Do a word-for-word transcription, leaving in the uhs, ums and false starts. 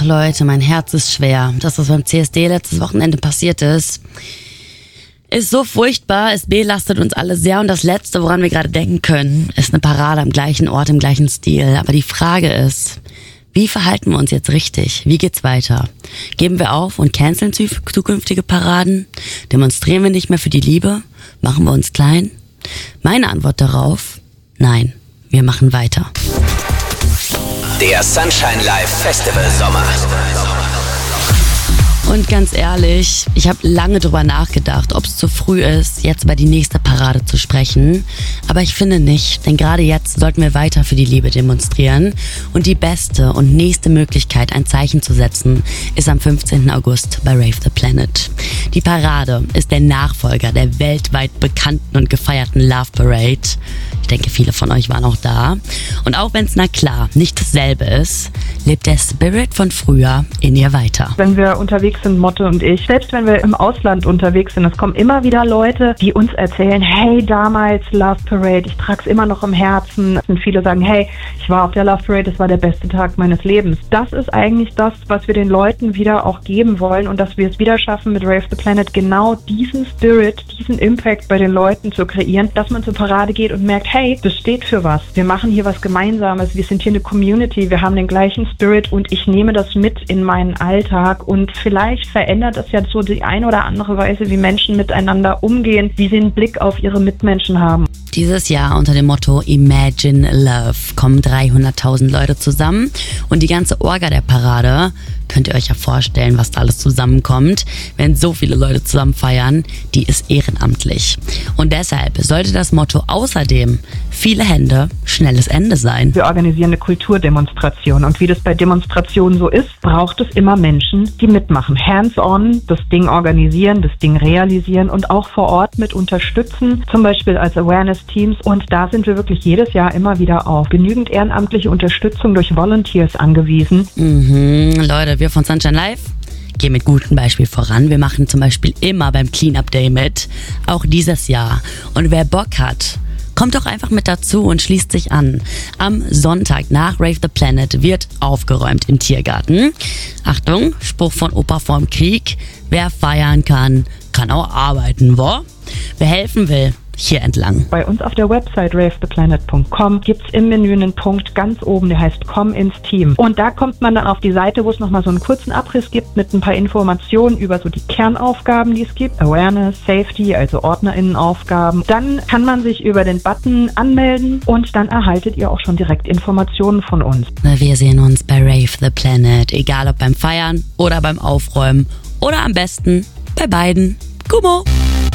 Leute, mein Herz ist schwer. Das, was beim C S D letztes Wochenende passiert ist, ist so furchtbar. Es belastet uns alle sehr. Und das Letzte, woran wir gerade denken können, ist eine Parade am gleichen Ort, im gleichen Stil. Aber die Frage ist, wie verhalten wir uns jetzt richtig? Wie geht's weiter? Geben wir auf und canceln zukünftige Paraden? Demonstrieren wir nicht mehr für die Liebe? Machen wir uns klein? Meine Antwort darauf: Nein, wir machen weiter. Der Sunshine Live Festival Sommer. Und ganz ehrlich, ich habe lange drüber nachgedacht, ob es zu früh ist, jetzt über die nächste Parade zu sprechen. Aber ich finde nicht, denn gerade jetzt sollten wir weiter für die Liebe demonstrieren. Und die beste und nächste Möglichkeit, ein Zeichen zu setzen, ist am fünfzehnten August bei Rave the Planet. Die Parade ist der Nachfolger der weltweit bekannten und gefeierten Love Parade. Ich denke, viele von euch waren auch da. Und auch wenn es, na klar, nicht dasselbe ist, lebt der Spirit von früher in ihr weiter. Wenn wir unterwegs sind, Motte und ich, selbst wenn wir im Ausland unterwegs sind, es kommen immer wieder Leute, die uns erzählen, hey, damals Love Parade, ich trage es immer noch im Herzen. Und viele sagen, hey, ich war auf der Love Parade, das war der beste Tag meines Lebens. Das ist eigentlich das, was wir den Leuten wieder auch geben wollen und dass wir es wieder schaffen, mit Rave the Planet genau diesen Spirit, diesen Impact bei den Leuten zu kreieren, dass man zur Parade geht und merkt, hey, das steht für was. Wir machen hier was Gemeinsames, wir sind hier eine Community, wir haben den gleichen Spirit und ich nehme das mit in meinen Alltag und vielleicht verändert es ja so die eine oder andere Weise, wie Menschen miteinander umgehen, wie sie einen Blick auf ihre Mitmenschen haben. Dieses Jahr unter dem Motto Imagine Love kommen dreihunderttausend Leute zusammen und die ganze Orga der Parade, könnt ihr euch ja vorstellen, was da alles zusammenkommt. Wenn so viele Leute zusammen feiern, die ist ehrenamtlich. Und deshalb sollte das Motto außerdem viele Hände, schnelles Ende sein. Wir organisieren eine Kulturdemonstration und wie das bei Demonstrationen so ist, braucht es immer Menschen, die mitmachen. Hands-on, das Ding organisieren, das Ding realisieren und auch vor Ort mit unterstützen, zum Beispiel als Awareness-Teams. Und da sind wir wirklich jedes Jahr immer wieder auf genügend ehrenamtliche Unterstützung durch Volunteers angewiesen. Mhm, Leute, wir von Sunshine Live gehen mit gutem Beispiel voran. Wir machen zum Beispiel immer beim Cleanup Day mit, auch dieses Jahr. Und wer Bock hat, kommt doch einfach mit dazu und schließt sich an. Am Sonntag nach Rave the Planet wird aufgeräumt im Tiergarten. Achtung, Spruch von Opa vorm Krieg: Wer feiern kann, kann auch arbeiten, wo? Wer helfen will, hier entlang. Bei uns auf der Website rave the planet punkt com gibt es im Menü einen Punkt ganz oben, der heißt Komm ins Team. Und da kommt man dann auf die Seite, wo es nochmal so einen kurzen Abriss gibt mit ein paar Informationen über so die Kernaufgaben, die es gibt. Awareness, Safety, also OrdnerInnenaufgaben. Dann kann man sich über den Button anmelden und dann erhaltet ihr auch schon direkt Informationen von uns. Wir sehen uns bei Rave the Planet, egal ob beim Feiern oder beim Aufräumen oder am besten bei beiden. Gummo!